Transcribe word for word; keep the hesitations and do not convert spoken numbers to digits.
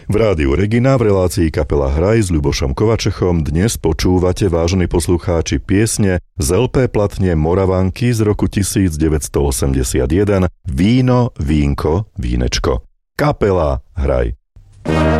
V rádiu Regina v relácii Kapela Hraj s Ľubošom Kovačechom dnes počúvate, vážení poslucháči, piesne z el pé platne Moravanky z roku devätnásťstoosemdesiatjeden Víno, vínko, vínečko. Kapela Hraj.